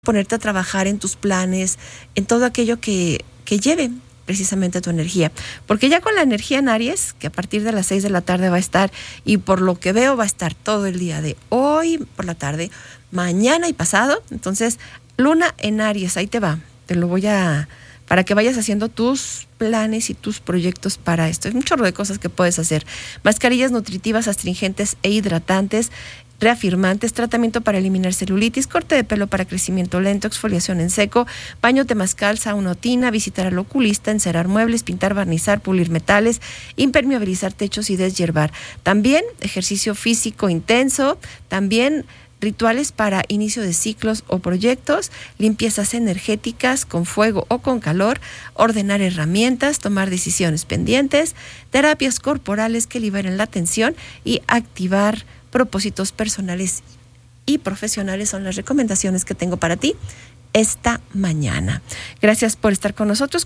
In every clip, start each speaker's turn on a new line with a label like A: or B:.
A: ponerte a trabajar en tus planes, en todo aquello que lleve precisamente tu energía. Porque ya con la energía en Aries, que a partir de las 6 de la tarde va a estar, y por lo que veo va a estar todo el día de hoy por la tarde, mañana y pasado. Entonces, Luna en Aries, ahí te va. Te lo voy a... para que vayas haciendo tus planes y tus proyectos para esto. Hay un chorro de cosas que puedes hacer. Mascarillas nutritivas, astringentes e hidratantes, reafirmantes, tratamiento para eliminar celulitis, corte de pelo para crecimiento lento, exfoliación en seco, baño temazcal, sauna o tina, visitar al oculista, encerar muebles, pintar, barnizar, pulir metales, impermeabilizar techos y deshiervar. También ejercicio físico intenso, también rituales para inicio de ciclos o proyectos, limpiezas energéticas con fuego o con calor, ordenar herramientas, tomar decisiones pendientes, terapias corporales que liberen la tensión y activar propósitos personales y profesionales son las recomendaciones que tengo para ti esta mañana. Gracias por estar con nosotros.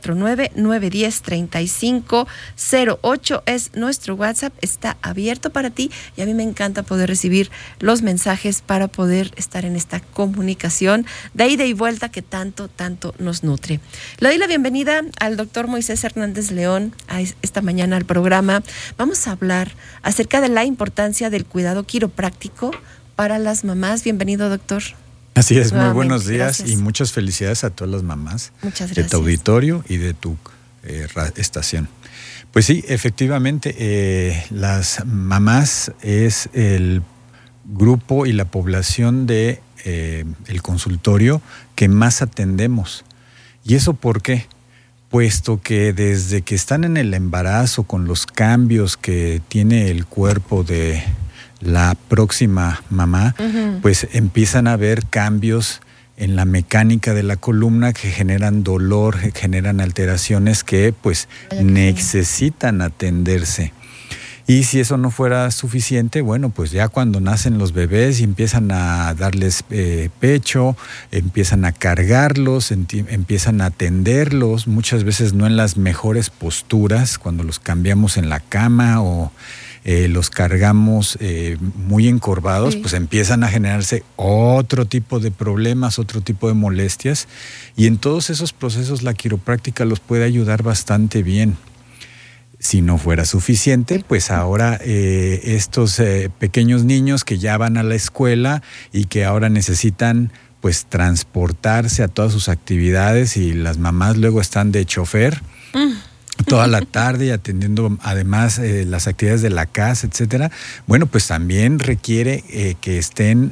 A: 449-910-3508 es nuestro WhatsApp. Está abierto para ti y a mí me encanta poder recibir los mensajes para poder estar en esta comunicación de ida y vuelta que tanto nos nutre. Le doy la bienvenida al doctor Moisés Hernández León a esta mañana al programa. Vamos a hablar acerca de la importancia del cuidado quiropráctico para las mamás. Bienvenido, doctor.
B: Así es, muy buenos días. Gracias. Y muchas felicidades a todas las mamás de tu auditorio y de tu estación. Pues sí, efectivamente, las mamás es el grupo y la población de el consultorio que más atendemos. ¿Y eso por qué? Puesto que desde que están en el embarazo, con los cambios que tiene el cuerpo de la próxima mamá, pues empiezan a haber cambios en la mecánica de la columna que generan dolor, que generan alteraciones que pues necesitan atenderse. Y si eso no fuera suficiente, bueno, pues ya cuando nacen los bebés y empiezan a darles pecho, empiezan a cargarlos, empiezan a atenderlos, muchas veces no en las mejores posturas, cuando los cambiamos en la cama o los cargamos muy encorvados, sí, pues empiezan a generarse otro tipo de problemas, otro tipo de molestias, y en todos esos procesos la quiropráctica los puede ayudar bastante bien. Si no fuera suficiente, pues ahora estos pequeños niños que ya van a la escuela y que ahora necesitan pues transportarse a todas sus actividades, y las mamás luego están de chofer toda la tarde atendiendo además las actividades de la casa, etcétera. Bueno, pues también requiere que estén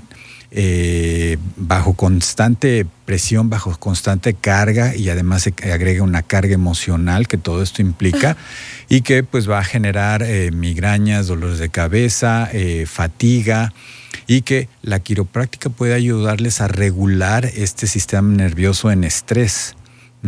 B: bajo constante presión, bajo constante carga, y además se agrega una carga emocional que todo esto implica y que pues va a generar migrañas, dolores de cabeza, fatiga, y que la quiropráctica puede ayudarles a regular este sistema nervioso en estrés.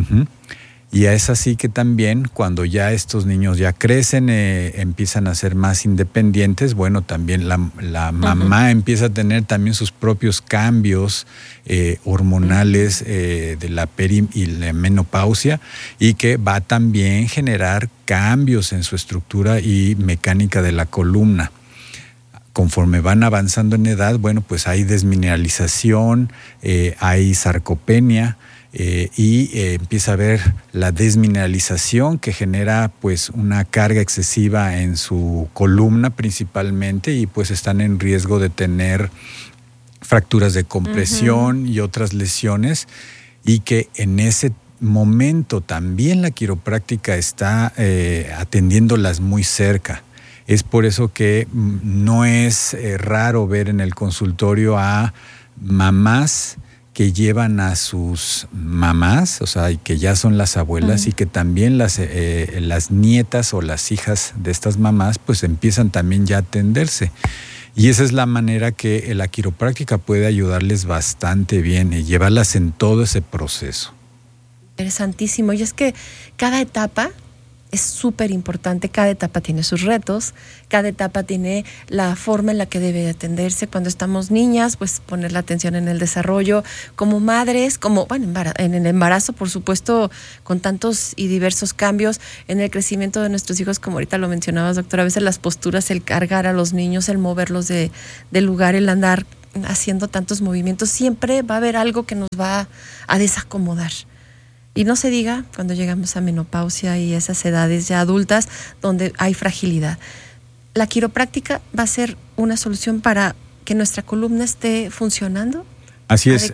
B: Y es así que también cuando ya estos niños ya crecen, empiezan a ser más independientes, bueno, también la mamá empieza a tener también sus propios cambios hormonales de la y la menopausia, y que va a también generar cambios en su estructura y mecánica de la columna. Conforme van avanzando en edad, bueno, pues hay desmineralización, hay sarcopenia, y empieza a haber la desmineralización que genera pues una carga excesiva en su columna principalmente, y pues están en riesgo de tener fracturas de compresión y otras lesiones, y que en ese momento también la quiropráctica está atendiéndolas muy cerca. Es por eso que no es raro ver en el consultorio a mamás que llevan a sus mamás, o sea, y que ya son las abuelas, y que también las nietas o las hijas de estas mamás pues empiezan también ya a atenderse. Y esa es la manera que la quiropráctica puede ayudarles bastante bien y llevarlas en todo ese proceso.
A: Interesantísimo. Y es que cada etapa es súper importante, cada etapa tiene sus retos, cada etapa tiene la forma en la que debe atenderse. Cuando estamos niñas, pues poner la atención en el desarrollo, como madres, en el embarazo, por supuesto, con tantos y diversos cambios, en el crecimiento de nuestros hijos, como ahorita lo mencionabas, doctora, a veces las posturas, el cargar a los niños, el moverlos de lugar, el andar haciendo tantos movimientos, siempre va a haber algo que nos va a desacomodar. Y no se diga cuando llegamos a menopausia y esas edades ya adultas donde hay fragilidad. La quiropráctica va a ser una solución para que nuestra columna esté funcionando.
B: Así es,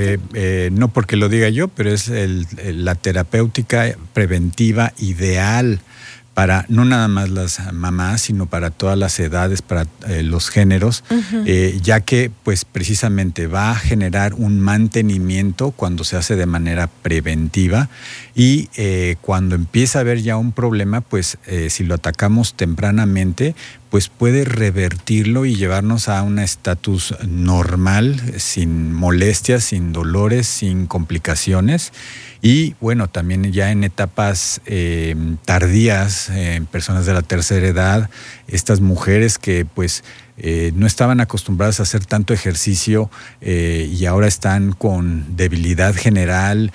B: no porque lo diga yo, pero es la terapéutica preventiva ideal para no nada más las mamás, sino para todas las edades, para los géneros, ya que pues precisamente va a generar un mantenimiento cuando se hace de manera preventiva y cuando empieza a haber ya un problema, pues si lo atacamos tempranamente, pues puede revertirlo y llevarnos a un estatus normal, sin molestias, sin dolores, sin complicaciones. Y bueno, también ya en etapas tardías, en personas de la tercera edad, estas mujeres que pues no estaban acostumbradas a hacer tanto ejercicio y ahora están con debilidad general,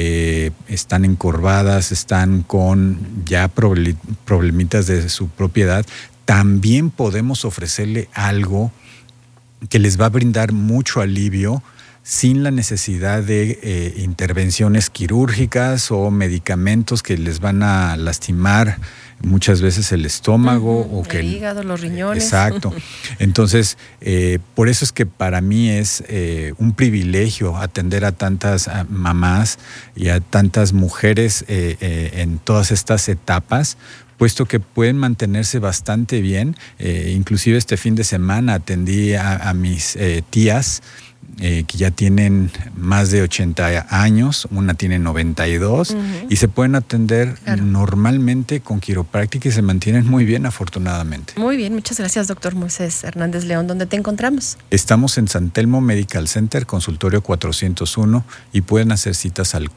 B: están encorvadas, están con ya problemitas de su propia edad, también podemos ofrecerle algo que les va a brindar mucho alivio sin la necesidad de intervenciones quirúrgicas o medicamentos que les van a lastimar muchas veces el estómago o que
A: el hígado, los riñones.
B: Exacto. Entonces, por eso es que para mí es un privilegio atender a tantas mamás y a tantas mujeres en todas estas etapas, puesto que pueden mantenerse bastante bien. Inclusive este fin de semana atendí a mis tías que ya tienen más de 80 años, una tiene 92, y se pueden atender normalmente con quiropráctica y se mantienen muy bien, afortunadamente.
A: Muy bien, muchas gracias, doctor Moisés Hernández León. ¿Dónde te encontramos?
B: Estamos en San Telmo Medical Center, consultorio 401, y pueden hacer citas al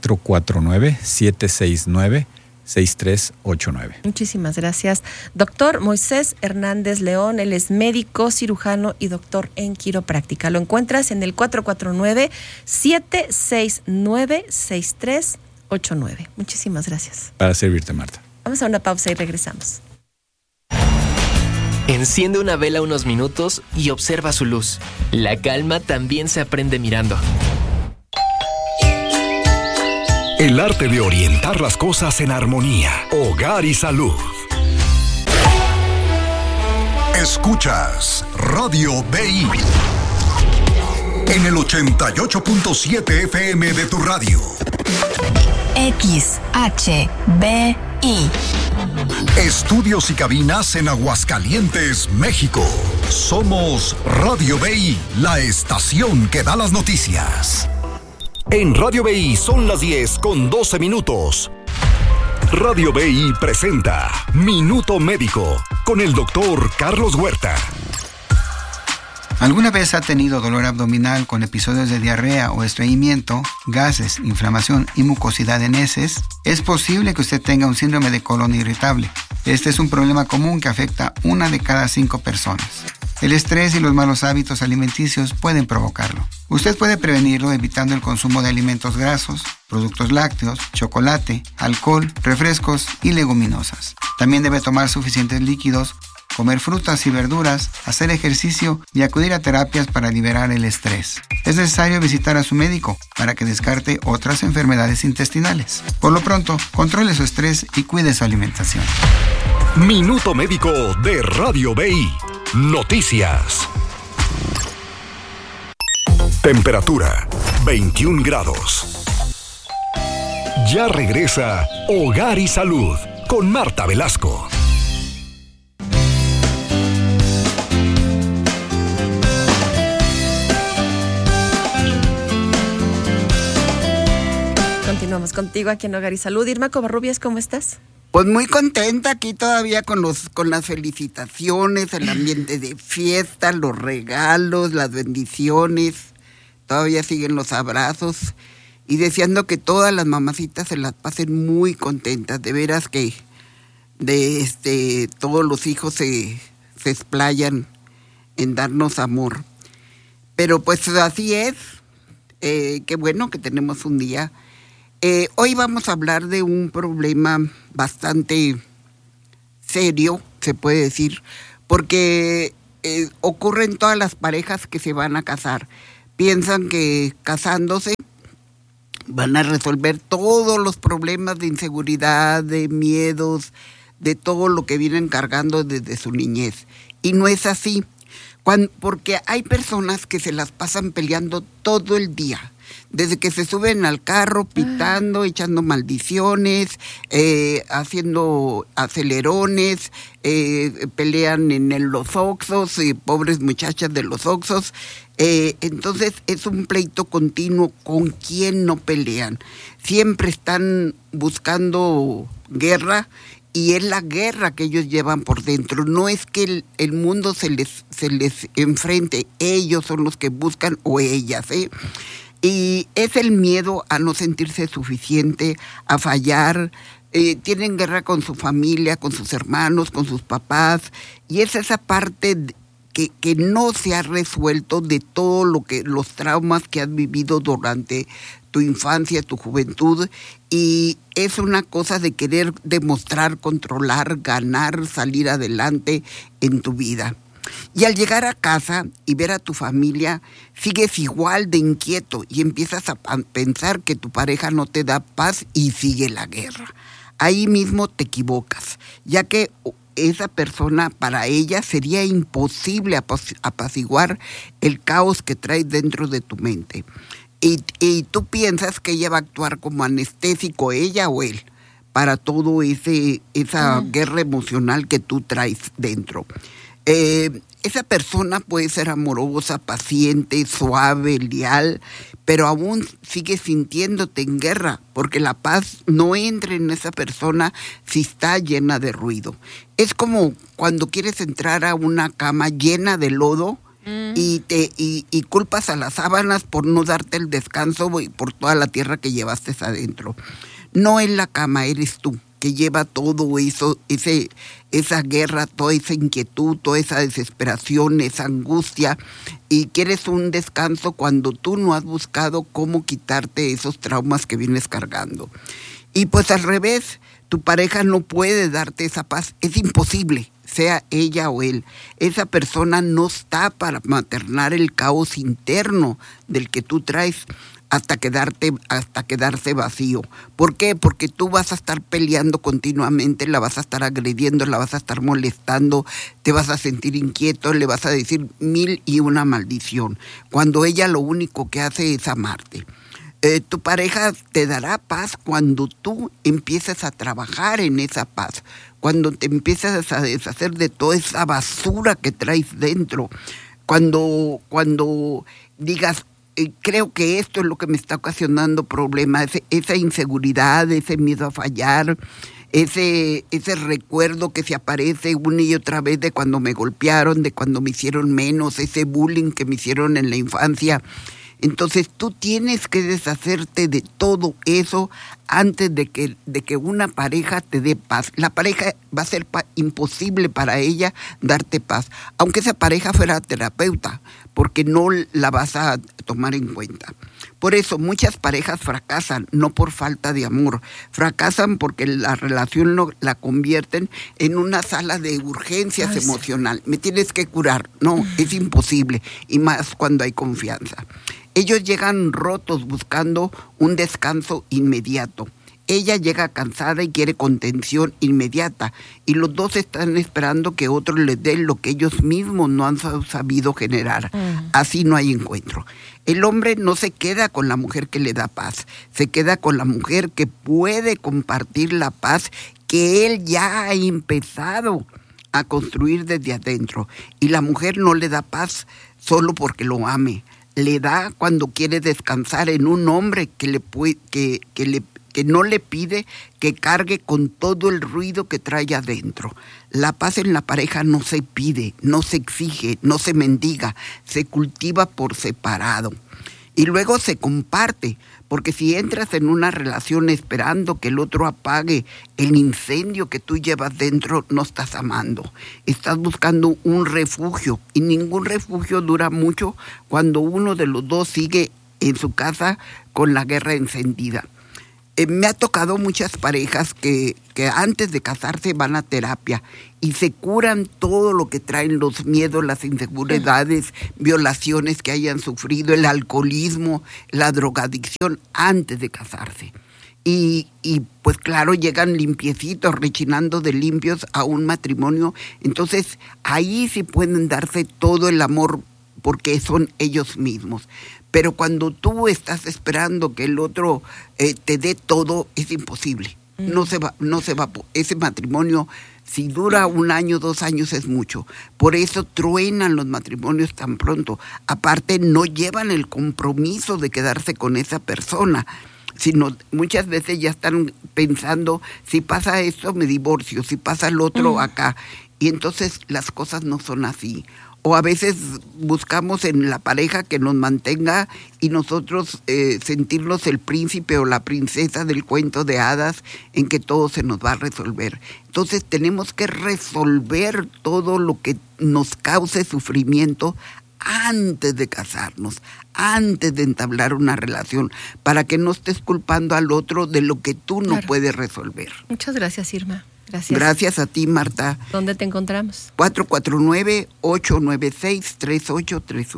B: 449-769-6389.
A: Muchísimas gracias, doctor Moisés Hernández León. Él es médico, cirujano y doctor en quiropráctica. Lo encuentras en el 449-769-6389. Muchísimas gracias.
B: Para servirte, Marta.
A: Vamos a una pausa y regresamos.
C: Enciende una vela unos minutos y observa su luz. La calma también se aprende mirando.
D: El arte de orientar las cosas en armonía. Hogar y salud. Escuchas Radio BI en el 88.7 FM de tu radio.
E: XHBI.
D: Estudios y cabinas en Aguascalientes, México. Somos Radio BI, la estación que da las noticias. En Radio BI son las 10:12. Radio BI presenta Minuto Médico con el doctor Carlos Huerta.
F: ¿Alguna vez ha tenido dolor abdominal con episodios de diarrea o estreñimiento, gases, inflamación y mucosidad en heces? Es posible que usted tenga un síndrome de colon irritable. Este es un problema común que afecta a 1 de cada 5 personas. El estrés y los malos hábitos alimenticios pueden provocarlo. Usted puede prevenirlo evitando el consumo de alimentos grasos, productos lácteos, chocolate, alcohol, refrescos y leguminosas. También debe tomar suficientes líquidos, comer frutas y verduras, hacer ejercicio y acudir a terapias para liberar el estrés. Es necesario visitar a su médico para que descarte otras enfermedades intestinales. Por lo pronto, controle su estrés y cuide su alimentación.
D: Minuto Médico de Radio BI. Noticias. Temperatura 21 grados. Ya regresa Hogar y Salud con Marta Velasco.
A: Continuamos contigo aquí en Hogar y Salud. Irma Covarrubias, ¿cómo estás?
G: Pues muy contenta aquí todavía con las felicitaciones, el ambiente de fiesta, los regalos, las bendiciones. Todavía siguen los abrazos y deseando que todas las mamacitas se las pasen muy contentas. De veras que todos los hijos se explayan en darnos amor. Pero pues así es. Qué bueno que tenemos un día. Hoy vamos a hablar de un problema bastante serio, se puede decir, porque ocurre en todas las parejas que se van a casar. Piensan que casándose van a resolver todos los problemas de inseguridad, de miedos, de todo lo que vienen cargando desde su niñez. Y no es así, porque hay personas que se las pasan peleando todo el día. Desde que se suben al carro, pitando, echando maldiciones, haciendo acelerones, pelean en los Oxxos, pobres muchachas de los Oxxos. Entonces es un pleito continuo con quien no pelean. Siempre están buscando guerra y es la guerra que ellos llevan por dentro. No es que el mundo se les enfrente, ellos son los que buscan o ellas, Y es el miedo a no sentirse suficiente, a fallar. Tienen guerra con su familia, con sus hermanos, con sus papás. Y es esa parte que no se ha resuelto de todo los traumas que has vivido durante tu infancia, tu juventud. Y es una cosa de querer demostrar, controlar, ganar, salir adelante en tu vida. Y al llegar a casa y ver a tu familia, sigues igual de inquieto y empiezas a pensar que tu pareja no te da paz y sigue la guerra. Ahí mismo te equivocas, ya que esa persona, para ella sería imposible apaciguar el caos que traes dentro de tu mente. Y tú piensas que ella va a actuar como anestésico, ella o él, para todo esa guerra emocional que tú traes dentro. Esa persona puede ser amorosa, paciente, suave, leal, pero aún sigue sintiéndote en guerra, porque la paz no entra en esa persona si está llena de ruido. Es como cuando quieres entrar a una cama llena de lodo y culpas a las sábanas por no darte el descanso y por toda la tierra que llevaste adentro. No es la cama, eres tú, que lleva todo eso, esa guerra, toda esa inquietud, toda esa desesperación, esa angustia, y quieres un descanso cuando tú no has buscado cómo quitarte esos traumas que vienes cargando. Y pues al revés, tu pareja no puede darte esa paz, es imposible, sea ella o él. Esa persona no está para maternar el caos interno del que tú traes hasta quedarse vacío. ¿Por qué? Porque tú vas a estar peleando continuamente, la vas a estar agrediendo, la vas a estar molestando, te vas a sentir inquieto, le vas a decir 1001 maldición, cuando ella lo único que hace es amarte. Tu pareja te dará paz cuando tú empieces a trabajar en esa paz, cuando te empiezas a deshacer de toda esa basura que traes dentro, cuando digas, creo que esto es lo que me está ocasionando problemas, esa inseguridad, ese miedo a fallar, ese recuerdo que se aparece una y otra vez de cuando me golpearon, de cuando me hicieron menos, ese bullying que me hicieron en la infancia. Entonces tú tienes que deshacerte de todo eso antes de que una pareja te dé paz. La pareja va a ser imposible para ella darte paz, aunque esa pareja fuera terapeuta, porque no la vas a tomar en cuenta. Por eso muchas parejas fracasan, no por falta de amor, fracasan porque la relación la convierten en una sala de urgencias emocional. Me tienes que curar, no, es imposible, y más cuando hay confianza. Ellos llegan rotos buscando un descanso inmediato. Ella llega cansada y quiere contención inmediata, y los dos están esperando que otro les dé lo que ellos mismos no han sabido generar. Así no hay encuentro. El hombre no se queda con la mujer que le da paz, se queda con la mujer que puede compartir la paz que él ya ha empezado a construir desde adentro. Y la mujer no le da paz solo porque lo ame. Le da cuando quiere descansar en un hombre que no le pide que cargue con todo el ruido que trae adentro. La paz en la pareja no se pide, no se exige, no se mendiga, se cultiva por separado. Y luego se comparte, porque si entras en una relación esperando que el otro apague el incendio que tú llevas dentro, no estás amando. Estás buscando un refugio, y ningún refugio dura mucho cuando uno de los dos sigue en su casa con la guerra encendida. me ha tocado muchas parejas que antes de casarse van a terapia y se curan todo lo que traen, los miedos, las inseguridades, violaciones que hayan sufrido, el alcoholismo, la drogadicción antes de casarse. Y pues claro, llegan limpiecitos, rechinando de limpios a un matrimonio. Entonces ahí sí pueden darse todo el amor porque son ellos mismos. Pero cuando tú estás esperando que el otro te dé todo, es imposible. No se va. Ese matrimonio, si dura 1 año, 2 años, es mucho. Por eso truenan los matrimonios tan pronto. Aparte, no llevan el compromiso de quedarse con esa persona, sino muchas veces ya están pensando, si pasa esto, me divorcio, si pasa el otro, acá. Y entonces las cosas no son así. O a veces buscamos en la pareja que nos mantenga y nosotros sentirnos el príncipe o la princesa del cuento de hadas en que todo se nos va a resolver. Entonces tenemos que resolver todo lo que nos cause sufrimiento antes de casarnos, antes de entablar una relación, para que no estés culpando al otro de lo que tú no puedes resolver.
A: Muchas gracias, Irma. Gracias.
G: Gracias a ti, Marta.
A: ¿Dónde te encontramos?
G: 449-896-3831.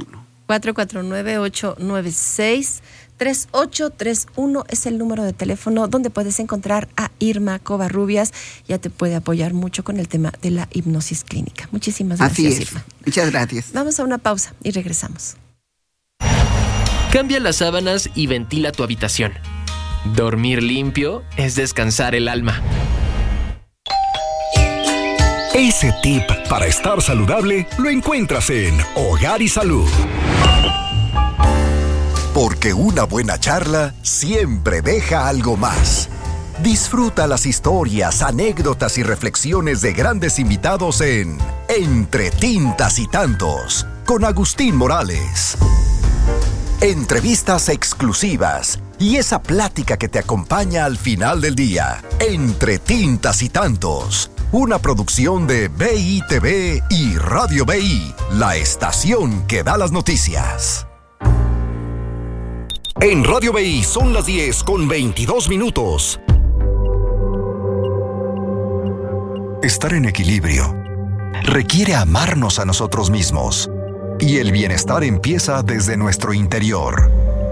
A: 449-896-3831 es el número de teléfono donde puedes encontrar a Irma Covarrubias. Ya te puede apoyar mucho con el tema de la hipnosis clínica. Muchísimas gracias,
G: Así es.
A: Irma.
G: Muchas gracias.
A: Vamos a una pausa y regresamos.
C: Cambia las sábanas y ventila tu habitación. Dormir limpio es descansar el alma.
D: Ese tip para estar saludable lo encuentras en Hogar y Salud. Porque una buena charla siempre deja algo más. Disfruta las historias, anécdotas y reflexiones de grandes invitados en Entre Tintas y Tantos, con Agustín Morales. Entrevistas exclusivas y esa plática que te acompaña al final del día. Entre Tintas y Tantos. Una producción de BITV y Radio BI, la estación que da las noticias. En Radio BI son las 10:22. Estar en equilibrio requiere amarnos a nosotros mismos. Y el bienestar empieza desde nuestro interior.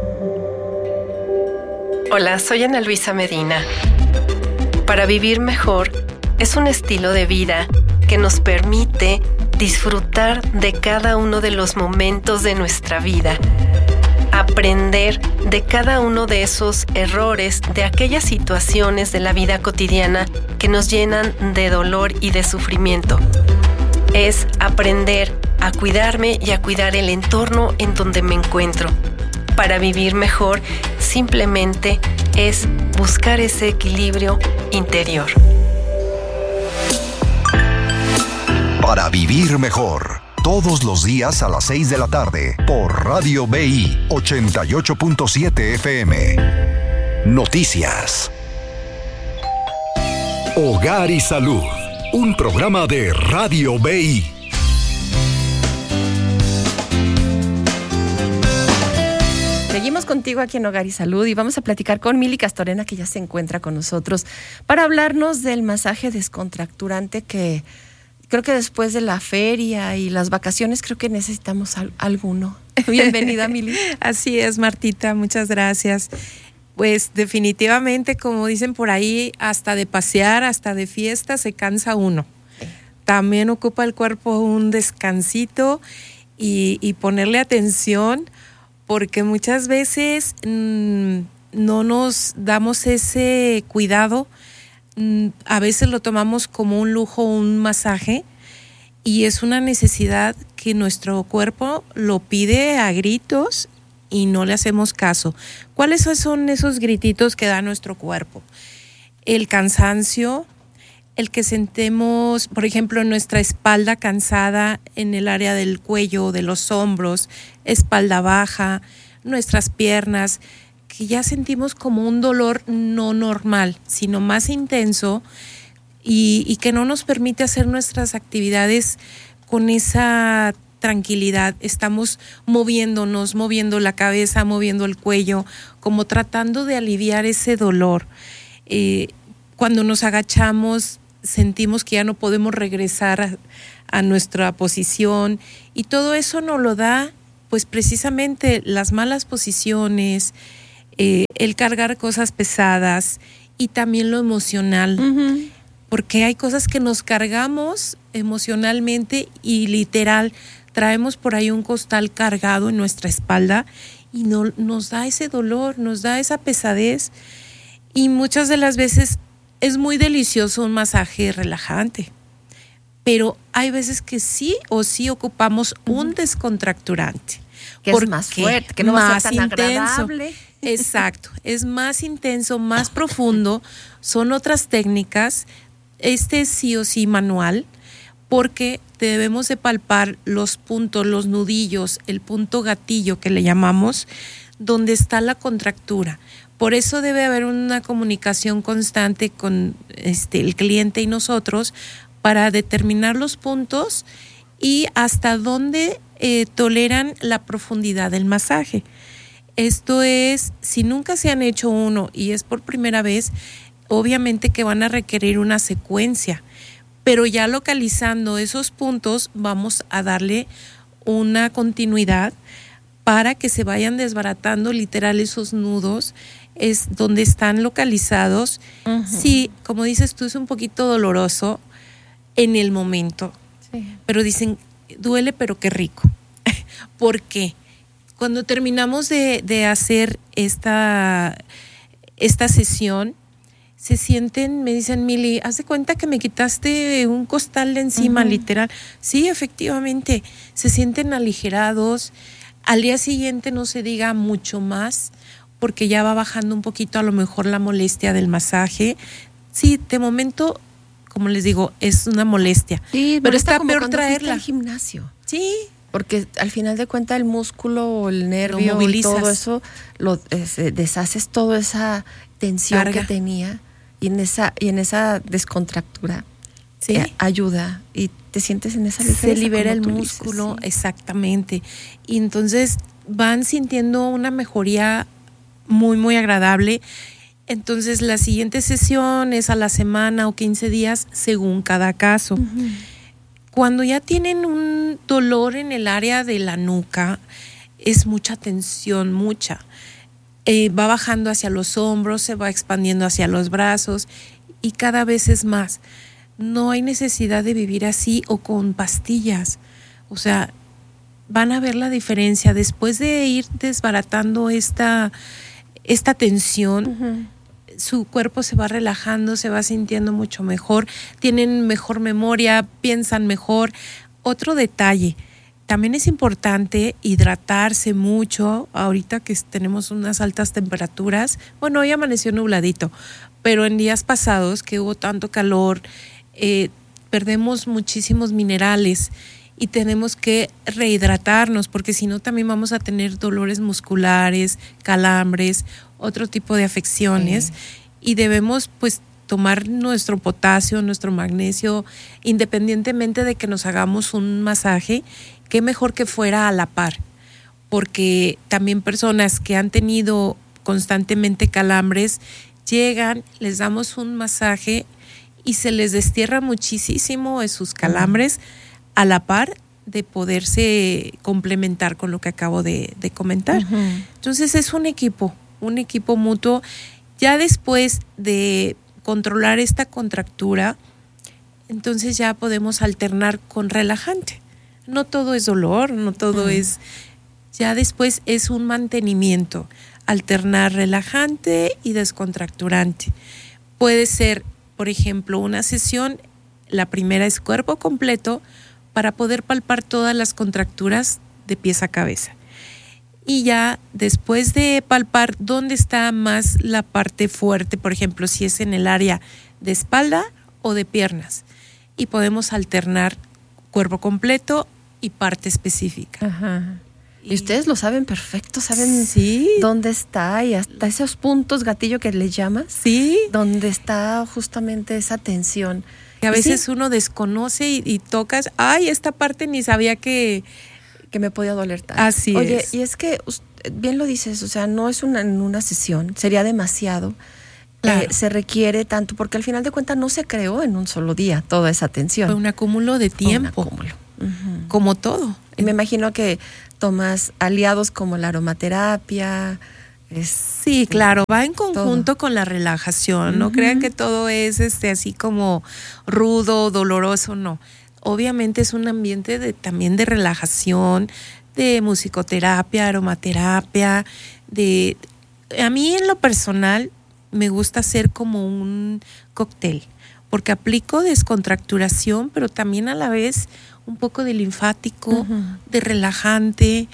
E: Hola, soy Ana Luisa Medina. Para vivir mejor, es un estilo de vida que nos permite disfrutar de cada uno de los momentos de nuestra vida, aprender de cada uno de esos errores, de aquellas situaciones de la vida cotidiana que nos llenan de dolor y de sufrimiento. Es aprender a cuidarme y a cuidar el entorno en donde me encuentro. Para vivir mejor, simplemente es buscar ese equilibrio interior.
D: Para vivir mejor, todos los días a las 6 de la tarde, por Radio BI 88.7 FM. Noticias. Hogar y Salud, un programa de Radio BI.
A: Seguimos contigo aquí en Hogar y Salud y vamos a platicar con Mili Castorena, que ya se encuentra con nosotros, para hablarnos del masaje descontracturante que creo que después de la feria y las vacaciones creo que necesitamos alguno. Bienvenida, Mili.
H: Así es, Martita, muchas gracias. Pues definitivamente, como dicen por ahí, hasta de pasear, hasta de fiesta se cansa uno. También ocupa el cuerpo un descansito y ponerle atención, porque muchas veces no nos damos ese cuidado. A veces lo tomamos como un lujo, un masaje, y es una necesidad que nuestro cuerpo lo pide a gritos y no le hacemos caso. ¿Cuáles son esos grititos que da nuestro cuerpo? El cansancio, el que sentemos, por ejemplo, nuestra espalda cansada en el área del cuello, de los hombros, espalda baja, nuestras piernas, que ya sentimos como un dolor no normal, sino más intenso y que no nos permite hacer nuestras actividades con esa tranquilidad, estamos moviendo la cabeza, moviendo el cuello, como tratando de aliviar ese dolor. Cuando nos agachamos, sentimos que ya no podemos regresar a nuestra posición, y todo eso nos lo da pues precisamente las malas posiciones, el cargar cosas pesadas y también lo emocional. Uh-huh. Porque hay cosas que nos cargamos emocionalmente y literal traemos por ahí un costal cargado en nuestra espalda y nos da ese dolor, nos da esa pesadez, y muchas de las veces es muy delicioso un masaje relajante, pero hay veces que sí ocupamos un descontracturante.
A: Que es más fuerte, que no va a ser tan agradable.
H: Exacto, es más intenso, más profundo, son otras técnicas. Este es sí o sí manual, porque debemos de palpar los puntos, los nudillos, el punto gatillo que le llamamos, donde está la contractura. Por eso debe haber una comunicación constante con el cliente y nosotros para determinar los puntos y hasta dónde toleran la profundidad del masaje. Esto es, si nunca se han hecho uno y es por primera vez, obviamente que van a requerir una secuencia, pero ya localizando esos puntos vamos a darle una continuidad para que se vayan desbaratando literal esos nudos, es donde están localizados. Uh-huh. Sí, como dices tú, es un poquito doloroso en el momento, sí, pero dicen, duele pero qué rico. ¿Por qué? Cuando terminamos de hacer esta sesión, se sienten, me dicen, Mili, haz de cuenta que me quitaste un costal de encima, uh-huh, literal. Sí, efectivamente, se sienten aligerados. Al día siguiente no se diga mucho más, porque ya va bajando un poquito a lo mejor la molestia del masaje. Sí, de momento, como les digo, es una molestia.
A: Sí, pero está peor traerla al gimnasio.
H: Sí.
A: Porque al final de cuentas el músculo, el nervio y todo eso, deshaces toda esa tensión que tenía, y en esa descontractura, sí, ayuda y te sientes en esa ligereza.
H: Se libera el músculo, dices, sí, exactamente. Y entonces van sintiendo una mejoría muy, muy agradable. Entonces la siguiente sesión es a la semana o 15 días según cada caso. Uh-huh. Cuando ya tienen un dolor en el área de la nuca, es mucha tensión, mucha. Va bajando hacia los hombros, se va expandiendo hacia los brazos y cada vez es más. No hay necesidad de vivir así o con pastillas. O sea, van a ver la diferencia. Después de ir desbaratando esta tensión, uh-huh, su cuerpo se va relajando, se va sintiendo mucho mejor, tienen mejor memoria, piensan mejor. Otro detalle, también es importante hidratarse mucho ahorita que tenemos unas altas temperaturas. Bueno, hoy amaneció nubladito, pero en días pasados que hubo tanto calor, perdemos muchísimos minerales y tenemos que rehidratarnos, porque si no también vamos a tener dolores musculares, calambres, otro tipo de afecciones, y debemos pues tomar nuestro potasio, nuestro magnesio, independientemente de que nos hagamos un masaje, qué mejor que fuera a la par, porque también personas que han tenido constantemente calambres, llegan, les damos un masaje y se les destierra muchísimo esos calambres, a la par de poderse complementar con lo que acabo de comentar. Uh-huh. Entonces es un equipo mutuo. Ya después de controlar esta contractura, entonces ya podemos alternar con relajante. No todo es dolor, no todo es... Ya después es un mantenimiento, alternar relajante y descontracturante. Puede ser, por ejemplo, una sesión, la primera es cuerpo completo, para poder palpar todas las contracturas de pies a cabeza. Y ya después de palpar dónde está más la parte fuerte, por ejemplo, si es en el área de espalda o de piernas, y podemos alternar cuerpo completo y parte específica.
A: Ajá. Y ustedes lo saben perfecto, saben, sí, dónde está, y hasta esos puntos gatillo que les llamas,
H: sí,
A: donde está justamente esa tensión.
H: Que a veces sí, uno desconoce y tocas, ay, esta parte ni sabía que
A: que me podía doler tanto.
H: Así
A: Oye,
H: es.
A: y es que bien lo dices, o sea, no es en una sesión, sería demasiado. Claro. Se requiere tanto, porque al final de cuentas no se creó en un solo día toda esa atención.
H: Fue un acúmulo de tiempo.
A: Un acúmulo. Uh-huh.
H: Como todo.
A: Y me imagino que tomas aliados como la aromaterapia.
H: Sí, claro, va en conjunto todo con la relajación. No crean que todo es así como rudo, doloroso, no. Obviamente es un ambiente también de relajación, de musicoterapia, aromaterapia, a mí en lo personal me gusta hacer como un cóctel, porque aplico descontracturación, pero también a la vez un poco de linfático, de relajante,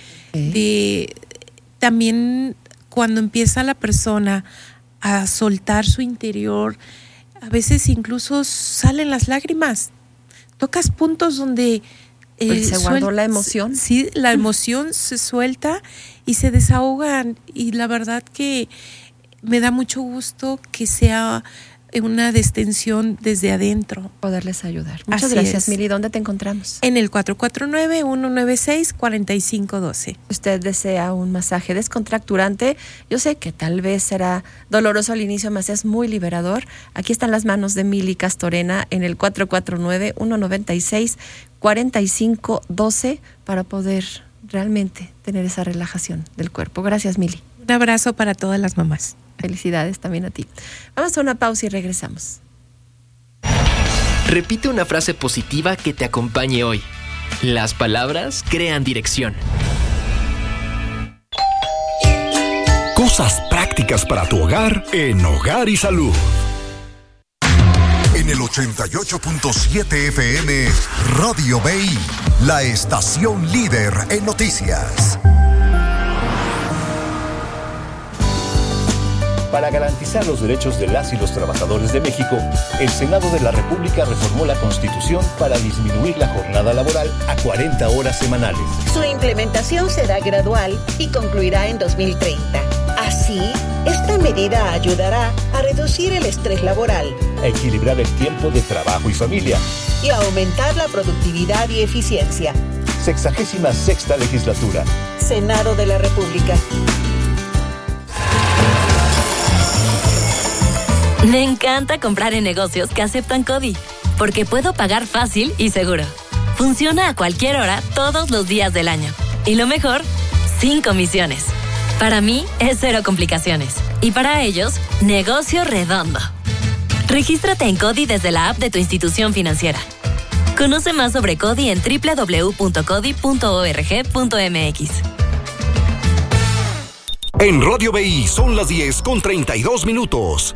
H: también cuando empieza la persona a soltar su interior, a veces incluso salen las lágrimas. Tocas puntos donde
A: se guardó la emoción.
H: Sí, la emoción se suelta y se desahogan. Y la verdad que me da mucho gusto que sea una distensión desde adentro.
A: Poderles ayudar. Muchas gracias, Mili. ¿Dónde te encontramos?
H: En el 449-196-4512.
A: Usted desea un masaje descontracturante. Yo sé que tal vez será doloroso al inicio, mas es muy liberador. Aquí están las manos de Mili Castorena en el 449-196-4512 para poder realmente tener esa relajación del cuerpo. Gracias, Mili.
H: Un abrazo para todas las mamás.
A: Felicidades también a ti. Vamos a una pausa y regresamos.
C: Repite una frase positiva que te acompañe hoy. Las palabras crean dirección.
D: Cosas prácticas para tu hogar en Hogar y Salud. En el 88.7 FM, Radio BI, la estación líder en noticias.
I: Para garantizar los derechos de las y los trabajadores de México, el Senado de la República reformó la Constitución para disminuir la jornada laboral a 40 horas semanales.
J: Su implementación será gradual y concluirá en 2030. Así, esta medida ayudará a reducir el estrés laboral,
I: a equilibrar el tiempo de trabajo y familia
J: y a aumentar la productividad y eficiencia.
I: 66ª legislatura.
J: Senado de la República.
K: Me encanta comprar en negocios que aceptan CODI, porque puedo pagar fácil y seguro. Funciona a cualquier hora, todos los días del año. Y lo mejor, sin comisiones. Para mí, es cero complicaciones. Y para ellos, negocio redondo. Regístrate en CODI desde la app de tu institución financiera. Conoce más sobre CODI en www.codi.org.mx.
D: En Radio BI son las 10:32.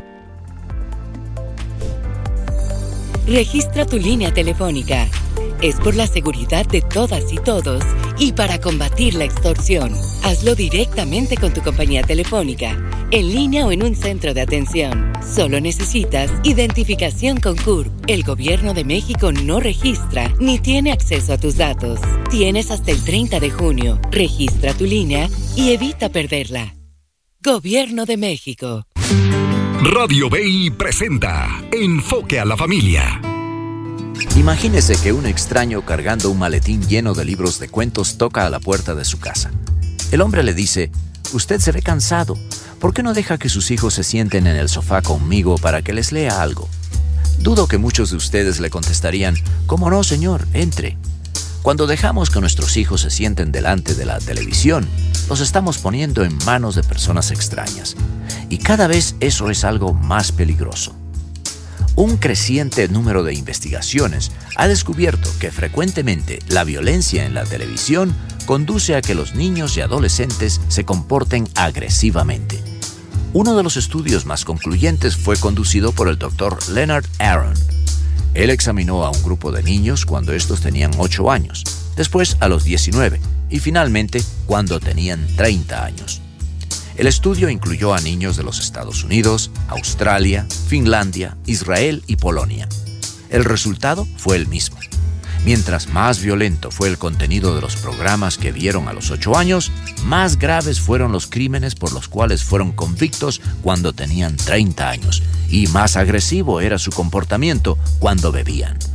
L: Registra tu línea telefónica. Es por la seguridad de todas y todos y para combatir la extorsión. Hazlo directamente con tu compañía telefónica, en línea o en un centro de atención. Solo necesitas identificación con CURP. El Gobierno de México no registra ni tiene acceso a tus datos. Tienes hasta el 30 de junio. Registra tu línea y evita perderla. Gobierno de México.
D: Radio BI presenta Enfoque a la Familia.
M: Imagínese que un extraño cargando un maletín lleno de libros de cuentos toca a la puerta de su casa. El hombre le dice: usted se ve cansado, ¿por qué no deja que sus hijos se sienten en el sofá conmigo para que les lea algo? Dudo que muchos de ustedes le contestarían: ¿cómo no, señor? Entre. Cuando dejamos que nuestros hijos se sienten delante de la televisión, los estamos poniendo en manos de personas extrañas. Y cada vez eso es algo más peligroso. Un creciente número de investigaciones ha descubierto que frecuentemente la violencia en la televisión conduce a que los niños y adolescentes se comporten agresivamente. Uno de los estudios más concluyentes fue conducido por el Dr. Leonard Aron. Él examinó a un grupo de niños cuando estos tenían 8 años, después a los 19 y finalmente cuando tenían 30 años. El estudio incluyó a niños de los Estados Unidos, Australia, Finlandia, Israel y Polonia. El resultado fue el mismo. Mientras más violento fue el contenido de los programas que vieron a los 8 años, más graves fueron los crímenes por los cuales fueron convictos cuando tenían 30 años y más agresivo era su comportamiento cuando bebían.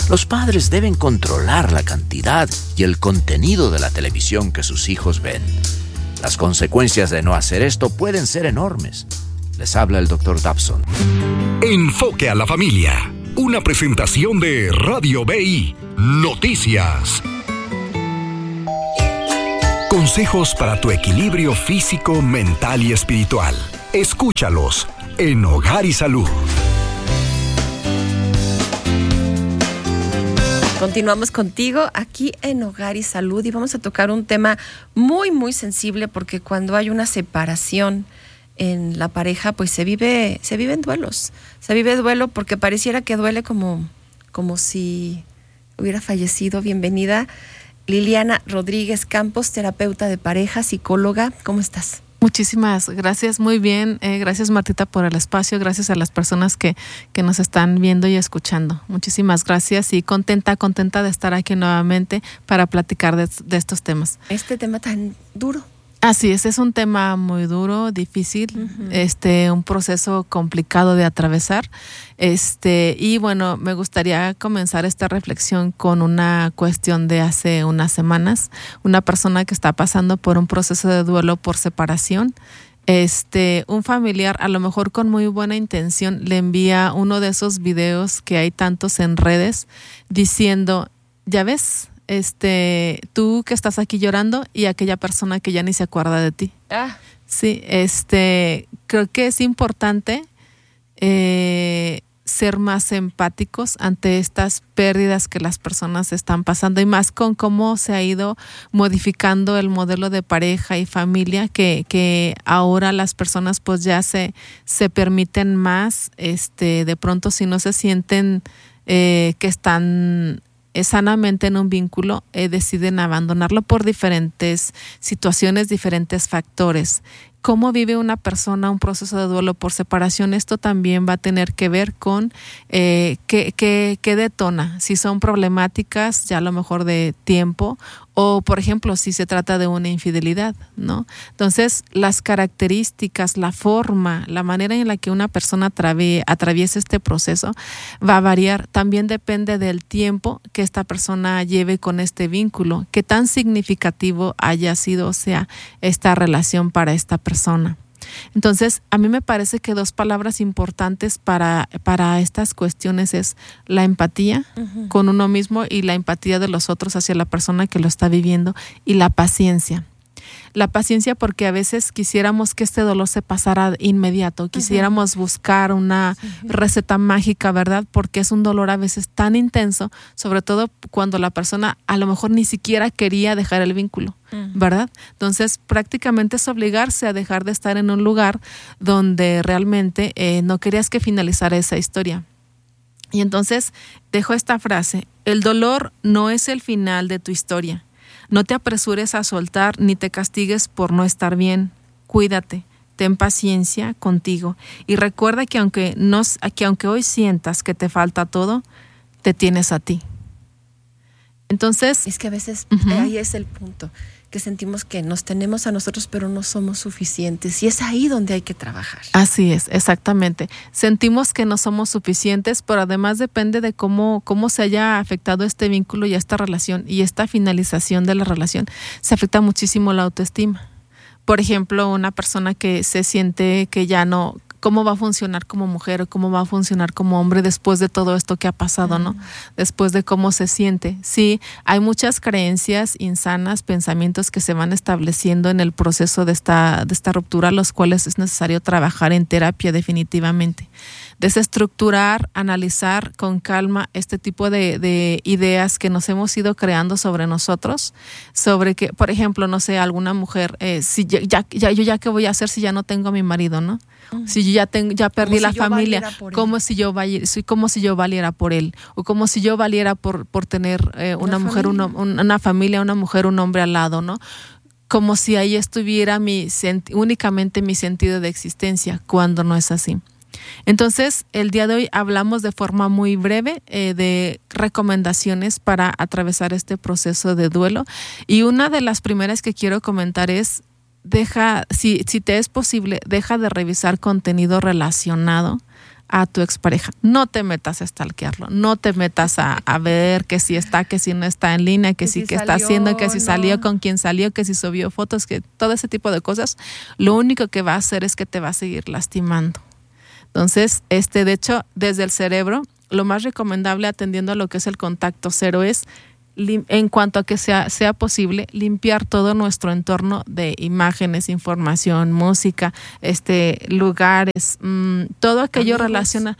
M: Los padres deben controlar la cantidad y el contenido de la televisión que sus hijos ven. Las consecuencias de no hacer esto pueden ser enormes. Les habla el Dr. Dobson.
D: Enfoque a la familia. Una presentación de Radio BI Noticias. Consejos para tu equilibrio físico, mental y espiritual. Escúchalos en Hogar y Salud.
A: Continuamos contigo aquí en Hogar y Salud y vamos a tocar un tema muy, muy sensible porque cuando hay una separación en la pareja, pues se viven duelos. Se vive duelo porque pareciera que duele como si hubiera fallecido. Bienvenida, Liliana Rodríguez Campos, terapeuta de pareja, psicóloga. ¿Cómo estás?
N: Muchísimas gracias, muy bien. Gracias, Martita, por el espacio. Gracias a las personas que nos están viendo y escuchando. Muchísimas gracias y contenta de estar aquí nuevamente para platicar de estos temas.
A: Este tema tan duro.
N: Así es un tema muy duro, difícil, un proceso complicado de atravesar. Y bueno, me gustaría comenzar esta reflexión con una cuestión de hace unas semanas. Una persona que está pasando por un proceso de duelo por separación. Un familiar, a lo mejor con muy buena intención, le envía uno de esos videos que hay tantos en redes diciendo, ya ves, tú que estás aquí llorando y aquella persona que ya ni se acuerda de ti. Sí, creo que es importante ser más empáticos ante estas pérdidas que las personas están pasando y más con cómo se ha ido modificando el modelo de pareja y familia que ahora las personas pues ya se permiten más, de pronto si no se sienten que están sanamente en un vínculo, deciden abandonarlo por diferentes situaciones, diferentes factores. ¿Cómo vive una persona un proceso de duelo por separación? Esto también va a tener que ver con qué detona, si son problemáticas ya a lo mejor de tiempo o, por ejemplo, si se trata de una infidelidad, ¿no? Entonces, las características, la forma, la manera en la que una persona atraviesa este proceso va a variar. También depende del tiempo que esta persona lleve con este vínculo, qué tan significativo haya sido, o sea, esta relación para esta persona. Entonces, a mí me parece que dos palabras importantes para estas cuestiones es la empatía con uno mismo y la empatía de los otros hacia la persona que lo está viviendo y la paciencia. La paciencia porque a veces quisiéramos que este dolor se pasara inmediato, quisiéramos buscar una receta mágica, ¿verdad? Porque es un dolor a veces tan intenso, sobre todo cuando la persona a lo mejor ni siquiera quería dejar el vínculo, ¿verdad? Entonces prácticamente es obligarse a dejar de estar en un lugar donde realmente no querías que finalizara esa historia. Y entonces dejo esta frase: el dolor no es el final de tu historia. No te apresures a soltar ni te castigues por no estar bien. Cuídate, ten paciencia contigo y recuerda que aunque hoy sientas que te falta todo, te tienes a ti. Entonces,
A: es que a veces ahí es el punto, que sentimos que nos tenemos a nosotros pero no somos suficientes y es ahí donde hay que trabajar.
N: Así es, exactamente. Sentimos que no somos suficientes, pero además depende de cómo se haya afectado este vínculo y esta relación y esta finalización de la relación, se afecta muchísimo la autoestima. Por ejemplo, una persona que se siente que ya no, ¿cómo va a funcionar como mujer o cómo va a funcionar como hombre después de todo esto que ha pasado, ¿no? Después de cómo se siente. Sí, hay muchas creencias insanas, pensamientos que se van estableciendo en el proceso de esta ruptura, los cuales es necesario trabajar en terapia definitivamente. Desestructurar, analizar con calma este tipo de ideas que nos hemos ido creando sobre nosotros, sobre que, por ejemplo, no sé, alguna mujer, si yo ya qué voy a hacer si ya no tengo a mi marido, ¿no? Si yo ya perdí la familia, como si yo valiera por él, o como si yo valiera por tener una mujer, una familia, una mujer, un hombre al lado, ¿no? Como si ahí estuviera únicamente mi sentido de existencia, cuando no es así. Entonces, el día de hoy hablamos de forma muy breve de recomendaciones para atravesar este proceso de duelo. Y una de las primeras que quiero comentar es, si te es posible, deja de revisar contenido relacionado a tu expareja. No te metas a stalkearlo, no te metas a ver que si está, que si no está en línea, que si está haciendo, que si salió, con quién salió, que si subió fotos, que todo ese tipo de cosas. Lo único que va a hacer es que te va a seguir lastimando. Entonces, de hecho, desde el cerebro, lo más recomendable atendiendo a lo que es el contacto cero es, en cuanto a que sea posible, limpiar todo nuestro entorno de imágenes, información, música, lugares, todo aquello relaciona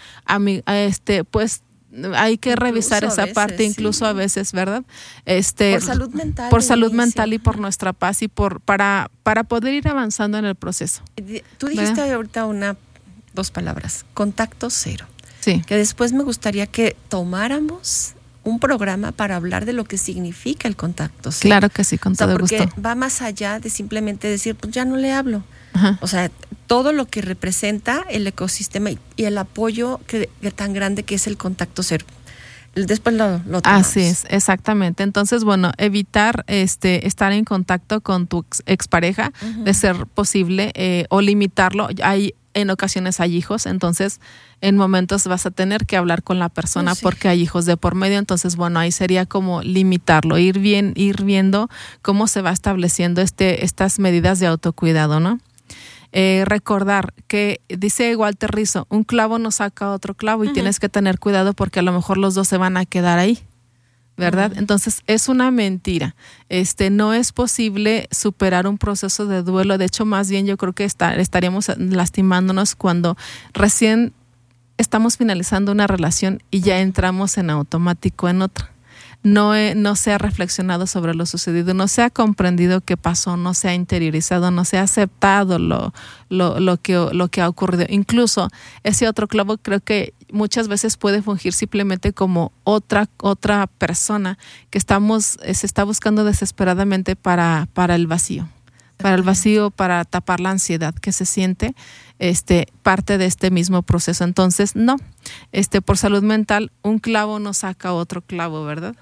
N: pues hay que incluso revisar esa parte, incluso a veces, ¿verdad?
A: Por salud mental.
N: Por salud mental y por nuestra paz y para poder ir avanzando en el proceso.
A: Tú dijiste ahorita dos palabras, contacto cero.
N: Sí.
A: Que después me gustaría que tomáramos un programa para hablar de lo que significa el contacto cero.
N: Claro que sí, con todo
A: porque
N: gusto.
A: Va más allá de simplemente decir, pues ya no le hablo.
N: Ajá.
A: O sea, todo lo que representa el ecosistema y el apoyo que tan grande que es el contacto cero. Después lo tomamos.
N: Así es, exactamente. Entonces, bueno, evitar estar en contacto con tu expareja, de ser posible, o limitarlo. En ocasiones hay hijos, entonces en momentos vas a tener que hablar con la persona porque hay hijos de por medio. Entonces, bueno, ahí sería como limitarlo, ir viendo cómo se va estableciendo estas medidas de autocuidado, ¿no? Recordar que dice Walter Rizzo, un clavo no saca otro clavo y tienes que tener cuidado porque a lo mejor los dos se van a quedar ahí, ¿verdad? Entonces es una mentira. No es posible superar un proceso de duelo. De hecho, más bien yo creo que estaríamos lastimándonos cuando recién estamos finalizando una relación y ya entramos en automático en otra. No se ha reflexionado sobre lo sucedido, no se ha comprendido qué pasó, no se ha interiorizado, no se ha aceptado lo que ha ocurrido. Incluso ese otro clavo creo que muchas veces puede fungir simplemente como otra persona que se está buscando desesperadamente para el vacío. Para el vacío, para tapar la ansiedad que se siente, parte de este mismo proceso. Entonces, no, por salud mental, un clavo no saca otro clavo, ¿verdad?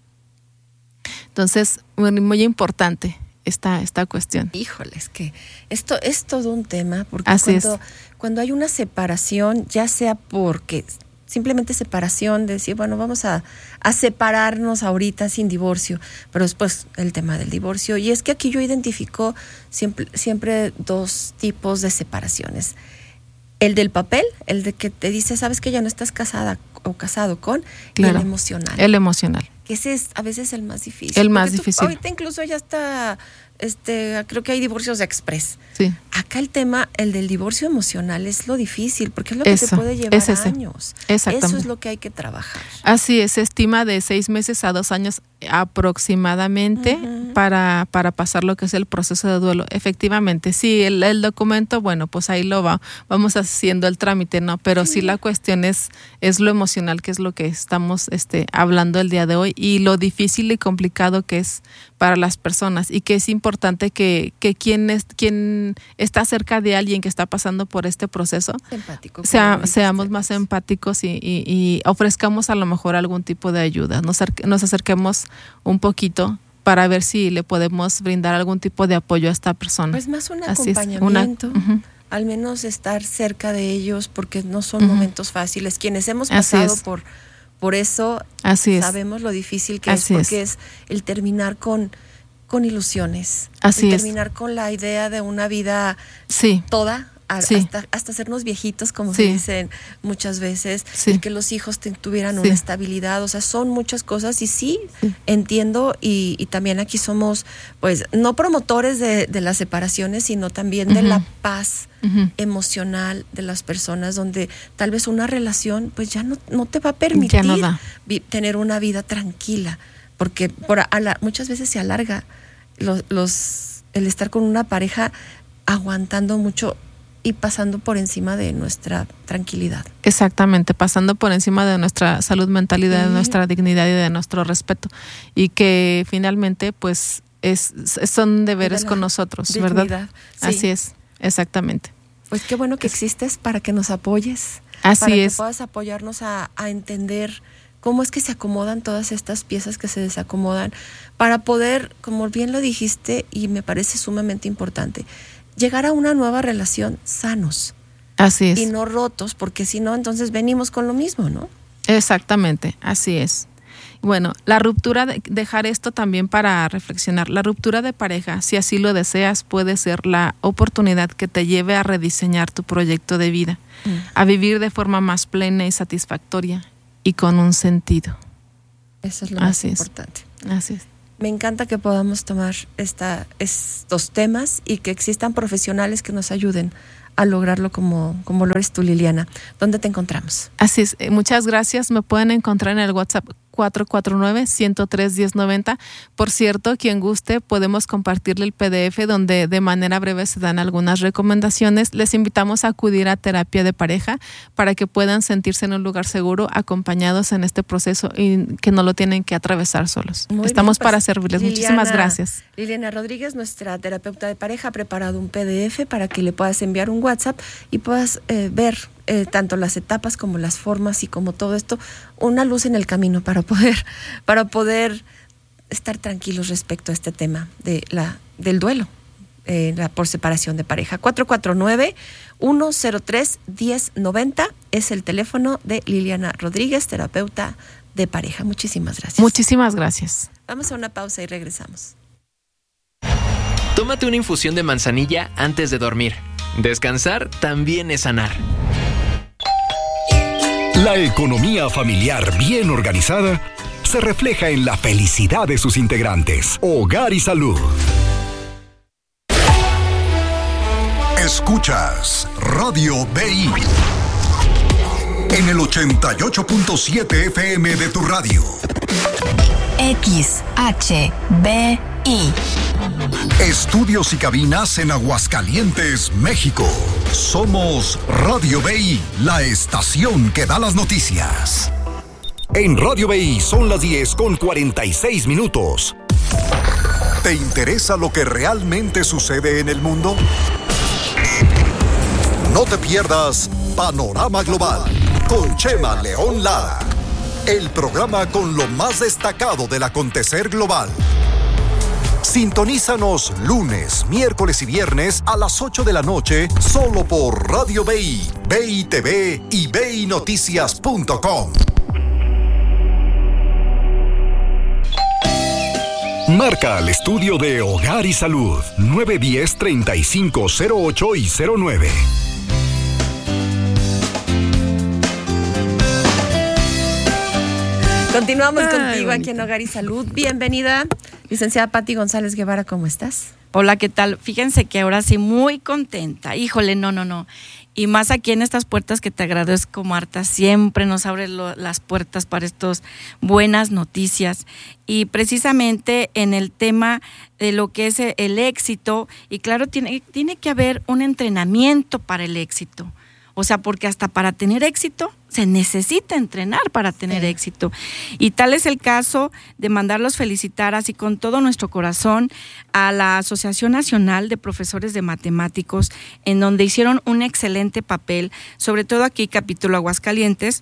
N: Entonces, muy importante esta cuestión.
A: Híjole, es que esto es todo un tema, porque cuando hay una separación, ya sea porque simplemente separación, de decir, bueno, vamos a separarnos ahorita sin divorcio, pero después el tema del divorcio. Y es que aquí yo identifico siempre dos tipos de separaciones. El del papel, el de que te dice, sabes que ya no estás casada o casado con,
N: claro,
A: y el emocional.
N: El emocional.
A: Que ese es a veces el más difícil.
N: El más difícil.
A: Ahorita incluso ya está, creo que hay divorcios express.
N: Sí.
A: Acá el tema, el del divorcio emocional, es lo difícil, porque es lo que te puede llevar años.
N: Exactamente.
A: Eso es lo que hay que trabajar.
N: Así es, se estima de 6 meses a 2 años aproximadamente para pasar lo que es el proceso de duelo. Efectivamente, sí, el documento, bueno, pues ahí vamos haciendo el trámite, ¿no? Pero sí la cuestión es lo emocional, que es lo que estamos hablando el día de hoy, y lo difícil y complicado que es para las personas, y que es importante que quien está cerca de alguien que está pasando por este proceso, seamos más empáticos y ofrezcamos a lo mejor algún tipo de ayuda, nos acerquemos un poquito para ver si le podemos brindar algún tipo de apoyo a esta persona.
A: Pues más un acompañamiento, al menos estar cerca de ellos, porque no son momentos fáciles. Quienes hemos pasado por eso, sabemos lo difícil que es, porque es el terminar con ilusiones, terminar con la idea de una vida toda, hasta hacernos viejitos, como se dicen muchas veces, y que los hijos tuvieran una estabilidad. O sea, son muchas cosas, y entiendo, y también aquí somos, pues, no promotores de las separaciones, sino también de la paz emocional de las personas, donde tal vez una relación pues ya no te va a permitir tener una vida tranquila, porque muchas veces se alarga el estar con una pareja, aguantando mucho y pasando por encima de nuestra tranquilidad.
N: Exactamente, pasando por encima de nuestra salud mental y de nuestra dignidad y de nuestro respeto, y que finalmente pues son deberes con nosotros, dignidad, ¿verdad? Así es, exactamente.
A: Pues qué bueno que existes para que nos apoyes, que puedas apoyarnos a entender cómo es que se acomodan todas estas piezas que se desacomodan, para poder, como bien lo dijiste, y me parece sumamente importante, llegar a una nueva relación sanos,
N: Así es.
A: Y no rotos, porque si no, entonces venimos con lo mismo, ¿no?
N: Exactamente, así es. Bueno, la ruptura, dejar esto también para reflexionar. La ruptura de pareja, si así lo deseas, puede ser la oportunidad que te lleve a rediseñar tu proyecto de vida, a vivir de forma más plena y satisfactoria y con un sentido.
A: Eso es lo más importante.
N: Así es.
A: Me encanta que podamos tomar estos temas y que existan profesionales que nos ayuden a lograrlo como lo eres tú, Liliana. ¿Dónde te encontramos?
N: Así es. Muchas gracias. Me pueden encontrar en el WhatsApp 449-103-1090. Por cierto, quien guste, podemos compartirle el PDF donde de manera breve se dan algunas recomendaciones. Les invitamos a acudir a terapia de pareja para que puedan sentirse en un lugar seguro, acompañados en este proceso y que no lo tienen que atravesar solos. Estamos para servirles. Muchísimas gracias.
A: Liliana Rodríguez, nuestra terapeuta de pareja, ha preparado un PDF para que le puedas enviar un WhatsApp y puedas ver tanto las etapas como las formas y como todo esto, una luz en el camino para poder estar tranquilos respecto a este tema del duelo por separación de pareja. 449-103-1090 es el teléfono de Liliana Rodríguez, terapeuta de pareja. Muchísimas gracias.
N: Muchísimas gracias.
A: Vamos a una pausa y regresamos.
C: Tómate una infusión de manzanilla antes de dormir. Descansar también es sanar.
D: La economía familiar bien organizada se refleja en la felicidad de sus integrantes. Hogar y Salud. Escuchas Radio BI en el 88.7 FM de tu radio.
O: XHBI.
D: Estudios y cabinas en Aguascalientes, México. Somos Radio BI, la estación que da las noticias. En Radio BI son las 10:46. ¿Te interesa lo que realmente sucede en el mundo? No te pierdas Panorama Global con Chema León Lara, el programa con lo más destacado del acontecer global. Sintonízanos lunes, miércoles y viernes a las 8 de la noche solo por Radio BI, BI TV y BINoticias.com. Marca al estudio de Hogar y Salud 910-3508 y 09.
A: Continuamos contigo aquí en Hogar y Salud. Bienvenida, licenciada Pati González Guevara, ¿cómo estás?
P: Hola, ¿qué tal? Fíjense que ahora sí muy contenta. Híjole, no. Y más aquí en estas puertas que te agradezco, Marta, siempre nos abre las puertas para estas buenas noticias. Y precisamente en el tema de lo que es el éxito, y claro, tiene que haber un entrenamiento para el éxito. O sea, porque hasta para tener éxito se necesita entrenar para tener éxito. Y tal es el caso de mandarlos felicitar así con todo nuestro corazón a la Asociación Nacional de Profesores de Matemáticos, en donde hicieron un excelente papel, sobre todo aquí, capítulo Aguascalientes.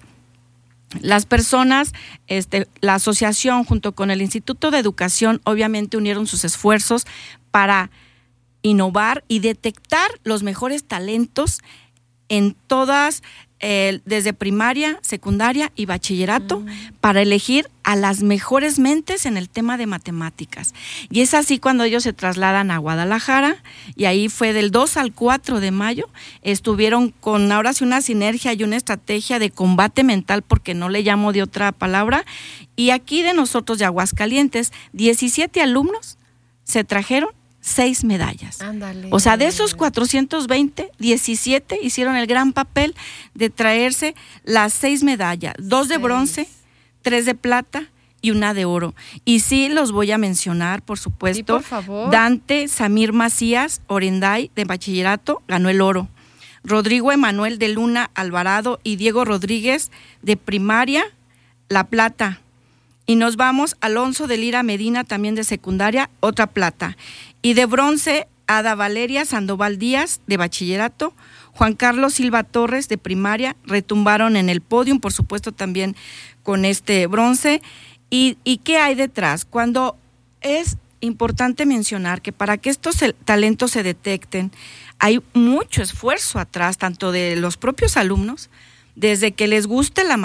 P: Las personas, la asociación junto con el Instituto de Educación, obviamente unieron sus esfuerzos para innovar y detectar los mejores talentos en todas, desde primaria, secundaria y bachillerato, para elegir a las mejores mentes en el tema de matemáticas. Y es así cuando ellos se trasladan a Guadalajara, y ahí fue del 2 al 4 de mayo, estuvieron con ahora sí una sinergia y una estrategia de combate mental, porque no le llamo de otra palabra, y aquí de nosotros de Aguascalientes, 17 alumnos se trajeron 6 medallas.
A: Ándale.
P: O sea, de esos 420, 17 hicieron el gran papel de traerse las 6 medallas, 2 de bronce, 3 de plata y 1 de oro. Y sí los voy a mencionar, por supuesto.
A: Sí, por favor.
P: Dante Samir Macías Orenday, de bachillerato, ganó el oro. Rodrigo Emanuel de Luna Alvarado y Diego Rodríguez, de primaria, la plata. Y nos vamos, Alonso de Lira Medina, también de secundaria, otra plata. Y de bronce, Ada Valeria Sandoval Díaz, de bachillerato, Juan Carlos Silva Torres, de primaria, retumbaron en el podium, por supuesto también con este bronce. ¿Y qué hay detrás? Cuando es importante mencionar que para que estos talentos se detecten, hay mucho esfuerzo atrás, tanto de los propios alumnos, desde que les guste la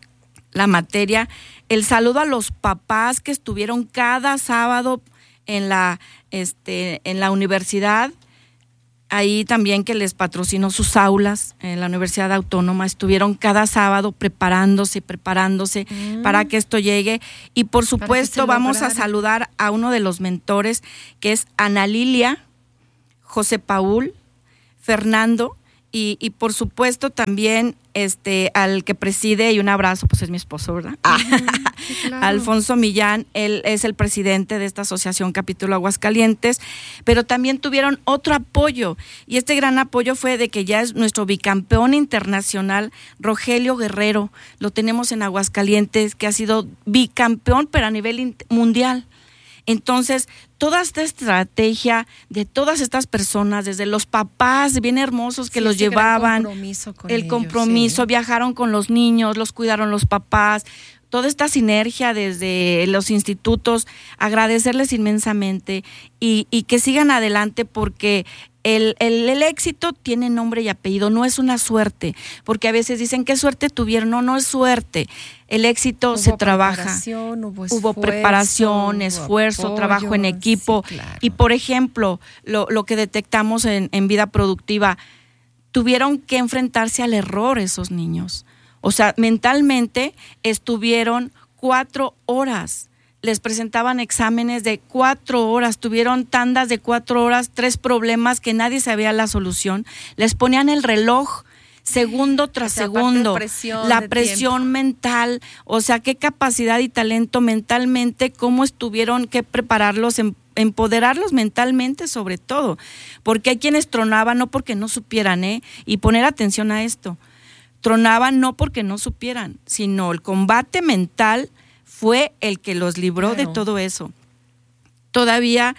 P: materia, el saludo a los papás que estuvieron cada sábado en la universidad, ahí también que les patrocinó sus aulas en la Universidad Autónoma, estuvieron cada sábado preparándose para que esto llegue. Y por supuesto vamos a saludar a uno de los mentores, que es Ana Lilia, José Paul, Fernando, y por supuesto también al que preside, y un abrazo, pues es mi esposo, ¿verdad? Claro. Alfonso Millán, él es el presidente de esta asociación Capítulo Aguascalientes, pero también tuvieron otro apoyo, y este gran apoyo fue de que ya es nuestro bicampeón internacional, Rogelio Guerrero, lo tenemos en Aguascalientes, que ha sido bicampeón, pero a nivel mundial. Entonces, toda esta estrategia de todas estas personas, desde los papás bien hermosos que los llevaban, el compromiso, viajaron con los niños, los cuidaron los papás, toda esta sinergia desde los institutos, agradecerles inmensamente y que sigan adelante, porque el éxito tiene nombre y apellido, no es una suerte, porque a veces dicen qué suerte tuvieron, no es suerte. El éxito se trabaja, hubo preparación, esfuerzo, apoyo, trabajo en equipo, sí, claro. Y por ejemplo, lo que detectamos en vida productiva, tuvieron que enfrentarse al error esos niños, o sea, mentalmente estuvieron 4 horas, les presentaban exámenes de 4 horas, tuvieron tandas de 4 horas, 3 problemas que nadie sabía la solución, les ponían el reloj segundo tras segundo, la presión mental, o sea, qué capacidad y talento mentalmente, cómo estuvieron que prepararlos, empoderarlos mentalmente sobre todo, porque hay quienes tronaban no porque no supieran, y poner atención a esto, tronaban no porque no supieran, sino el combate mental fue el que los libró de todo eso. Todavía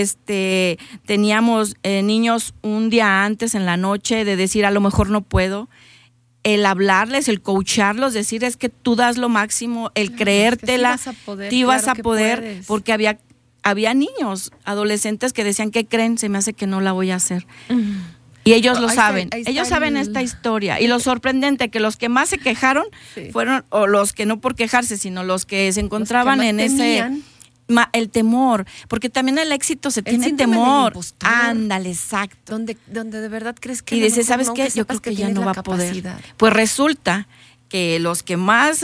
P: teníamos niños un día antes en la noche de decir a lo mejor no puedo, el hablarles, el coacharlos, decir es que tú das lo máximo, el creértela, te ibas a poder, porque había niños, adolescentes que decían ¿qué creen? Se me hace que no la voy a hacer. Y ellos lo saben, ellos saben esta historia. Y lo sorprendente que los que más se quejaron fueron, o los que no por quejarse, sino los que se encontraban en el temor, porque también el éxito se tiene temor. Ándale, exacto.
A: Donde de verdad crees que
P: y dices, ¿sabes qué? Yo creo que ya no va a poder. Pues resulta que los que más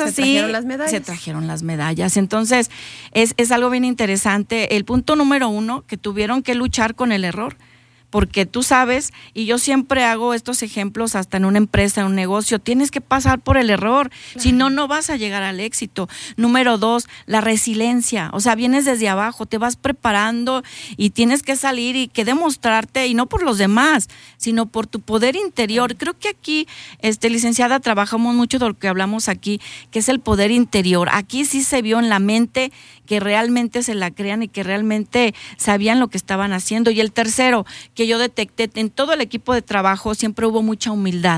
P: se trajeron las medallas. Entonces, es algo bien interesante. El punto número 1, que tuvieron que luchar con el error. Porque tú sabes, y yo siempre hago estos ejemplos hasta en una empresa, en un negocio, tienes que pasar por el error, si no, no vas a llegar al éxito. Número 2, la resiliencia, o sea, vienes desde abajo, te vas preparando y tienes que salir y que demostrarte, y no por los demás, sino por tu poder interior. Creo que aquí, licenciada, trabajamos mucho de lo que hablamos aquí, que es el poder interior. Aquí sí se vio en la mente que realmente se la crean y que realmente sabían lo que estaban haciendo. Y el tercero, que yo detecté en todo el equipo de trabajo, siempre hubo mucha humildad.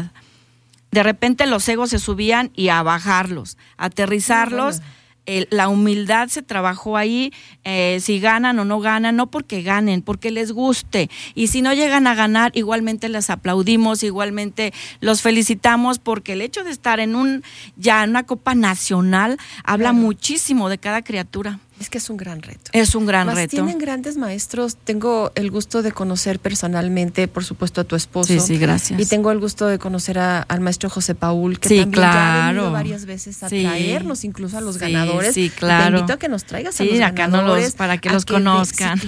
P: De repente los egos se subían y a bajarlos, a aterrizarlos. La humildad se trabajó ahí, si ganan o no ganan, no porque ganen, porque les guste. Y si no llegan a ganar, igualmente les aplaudimos, igualmente los felicitamos, porque el hecho de estar en una Copa Nacional habla muchísimo de cada criatura.
A: Es que es un gran reto.
P: Es un gran reto.
A: Tienen grandes maestros. Tengo el gusto de conocer personalmente, por supuesto, a tu esposo.
P: Sí, gracias.
A: Y tengo el gusto de conocer al maestro José Paul, que también ya ha venido varias veces a traernos incluso a los ganadores.
P: Sí, claro.
A: Te invito a que nos traigas a los ganadores.
P: Para que los conozcan.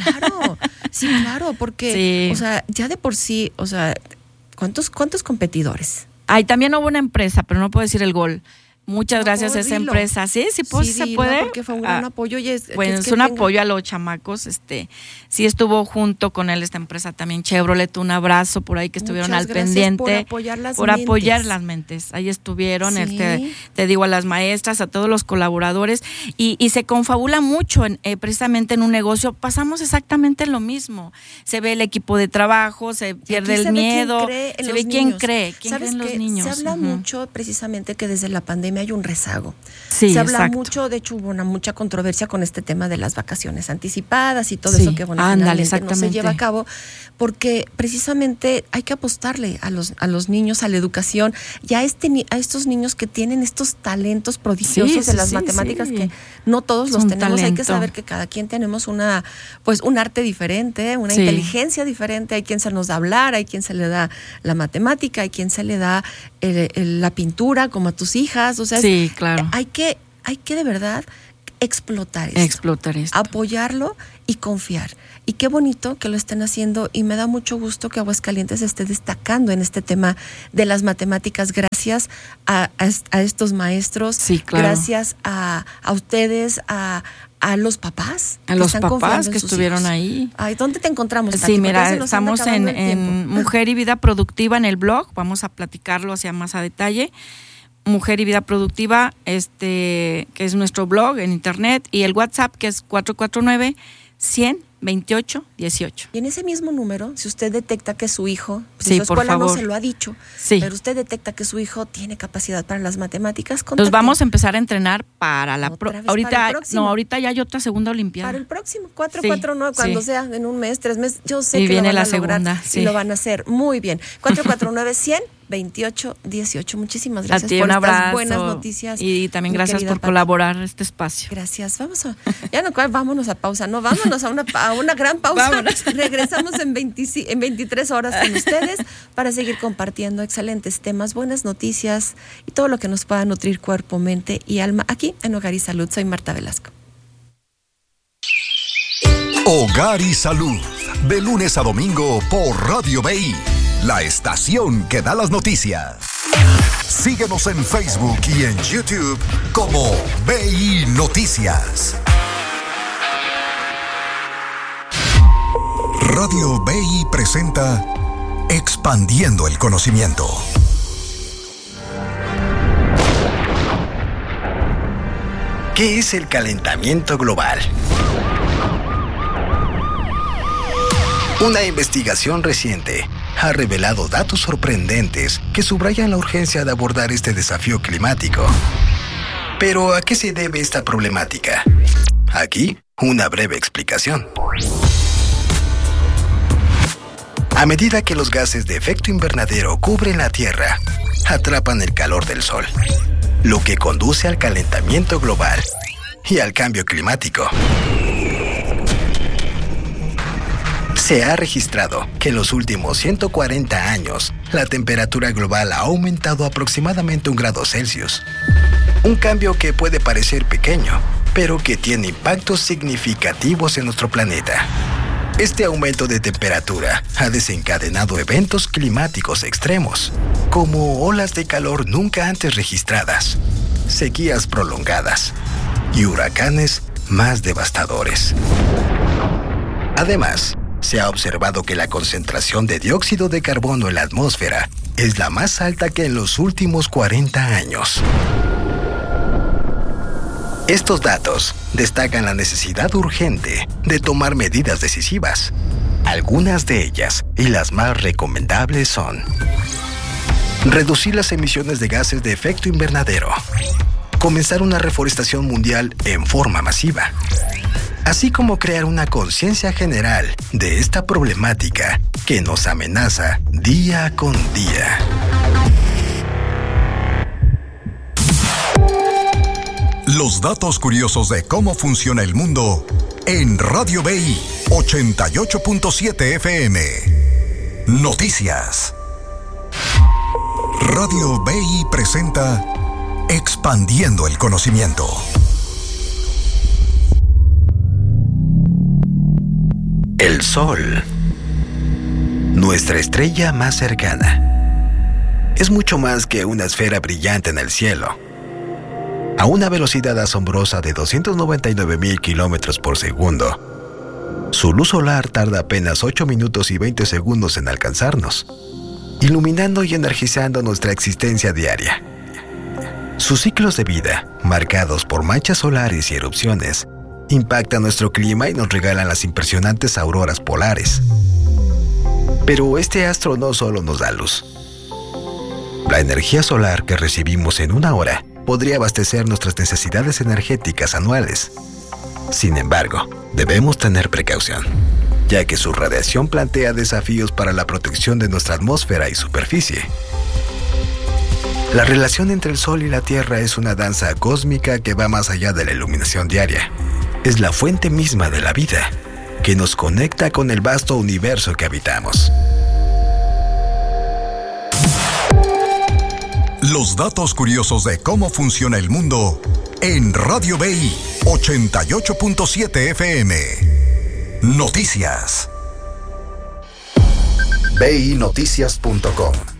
A: Sí, claro, porque, o sea, ya de por sí, o sea, ¿cuántos competidores?
P: También hubo una empresa, pero no puedo decir el gol. Muchas gracias a esa empresa. Sí, pues se puede.
A: Porque fue un gran apoyo.
P: Es un apoyo a los chamacos. Sí estuvo junto con él esta empresa también, Chevrolet. Un abrazo por ahí que estuvieron al pendiente. Por apoyar las mentes. Ahí estuvieron, te digo, a las maestras, a todos los colaboradores. Y se confabula mucho precisamente en un negocio. Pasamos exactamente lo mismo. Se ve el equipo de trabajo, se pierde el miedo. Se ve quién cree. ¿Quién cree en los niños?
A: Se habla mucho precisamente que desde la pandemia pandemia hay un rezago.
P: Sí,
A: se habla
P: exacto.
A: mucho, de hecho hubo mucha controversia con este tema de las vacaciones anticipadas y todo
P: Sí,
A: eso que finalmente no se lleva a cabo, porque precisamente hay que apostarle a los niños, a la educación y a estos niños que tienen estos talentos prodigiosos de las matemáticas que no todos los tenemos. Talento. Hay que saber que cada quien tenemos un arte diferente, una inteligencia diferente. Hay quien se nos da hablar, hay quien se le da la matemática, hay quien se le da la pintura, como a tus hijas. O sea,
P: claro.
A: Hay que de verdad explotar esto, apoyarlo y confiar. Y qué bonito que lo estén haciendo, y me da mucho gusto que Aguascalientes esté destacando en este tema de las matemáticas gracias a estos maestros, gracias a ustedes, a los papás.
P: A los papás que estuvieron ahí.
A: Ay, ¿dónde te encontramos, Tati?
P: Sí, mira, estamos en Mujer y Vida Productiva en el blog, vamos a platicarlo hacia más a detalle. Mujer y Vida Productiva, que es nuestro blog en internet, y el WhatsApp, que es 449-100-28-18.
A: Y en ese mismo número, si usted detecta que su hijo, si su escuela no se lo ha dicho, pero usted detecta que su hijo tiene capacidad para las matemáticas,
P: nos vamos a empezar a entrenar para ahorita ya hay otra segunda olimpiada.
A: Para el próximo, 449, cuando sea, en un mes, 3 meses, yo sé que
P: viene
A: lo van
P: la
A: a lograr
P: segunda,
A: y lo van a hacer muy bien. 449-100-28-18. Muchísimas gracias por estas buenas noticias.
P: Y también gracias por colaborar en este espacio.
A: Gracias. Vámonos a pausa. No, vámonos a una gran pausa. Regresamos en 23 horas con ustedes para seguir compartiendo excelentes temas, buenas noticias y todo lo que nos pueda nutrir cuerpo, mente y alma aquí en Hogar y Salud. Soy Marta Velasco.
D: Hogar y Salud, de lunes a domingo por Radio BI, la estación que da las noticias. Síguenos en Facebook y en YouTube como BI Noticias. Radio BI presenta Expandiendo el Conocimiento. ¿Qué es el calentamiento global? Una investigación reciente ha revelado datos sorprendentes que subrayan la urgencia de abordar este desafío climático. Pero, ¿a qué se debe esta problemática? Aquí, una breve explicación. A medida que los gases de efecto invernadero cubren la Tierra, atrapan el calor del Sol, lo que conduce al calentamiento global y al cambio climático. Se ha registrado que en los últimos 140 años, la temperatura global ha aumentado aproximadamente 1 grado Celsius. Un cambio que puede parecer pequeño, pero que tiene impactos significativos en nuestro planeta. Este aumento de temperatura ha desencadenado eventos climáticos extremos, como olas de calor nunca antes registradas, sequías prolongadas y huracanes más devastadores. Además, se ha observado que la concentración de dióxido de carbono en la atmósfera es la más alta que en los últimos 40 años. Estos datos destacan la necesidad urgente de tomar medidas decisivas. Algunas de ellas, y las más recomendables, son: reducir las emisiones de gases de efecto invernadero, comenzar una reforestación mundial en forma masiva, así como crear una conciencia general de esta problemática que nos amenaza día con día. Los datos curiosos de cómo funciona el mundo en Radio BI 88.7 FM. Noticias. Radio BI presenta Expandiendo el Conocimiento. El Sol, nuestra estrella más cercana, es mucho más que una esfera brillante en el cielo. A una velocidad asombrosa de 299,000 kilómetros por segundo, su luz solar tarda apenas 8 minutos y 20 segundos en alcanzarnos, iluminando y energizando nuestra existencia diaria. Sus ciclos de vida, marcados por manchas solares y erupciones, impactan nuestro clima y nos regalan las impresionantes auroras polares. Pero este astro no solo nos da luz. La energía solar que recibimos en 1 hora
O: podría abastecer nuestras necesidades energéticas anuales. Sin embargo, debemos tener precaución, ya que su radiación plantea desafíos para la protección de nuestra atmósfera y superficie. La relación entre el Sol y la Tierra es una danza cósmica que va más allá de la iluminación diaria. Es la fuente misma de la vida, que nos conecta con el vasto universo que habitamos.
D: Los datos curiosos de cómo funciona el mundo en Radio BI 88.7 FM. Noticias. BINoticias.com